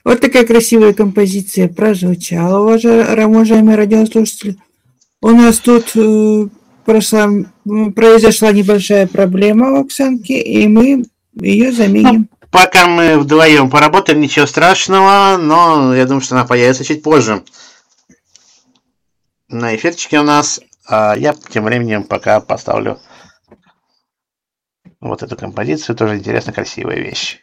Вот такая красивая композиция прозвучала, уважаемые радиослушатели. У нас тут произошла небольшая проблема у Оксанки, и мы ее заменим. Ну, пока мы вдвоем поработаем, ничего страшного, но я думаю, что она появится чуть позже на эфирчике у нас. А я тем временем пока поставлю вот эту композицию, тоже интересно красивая вещь.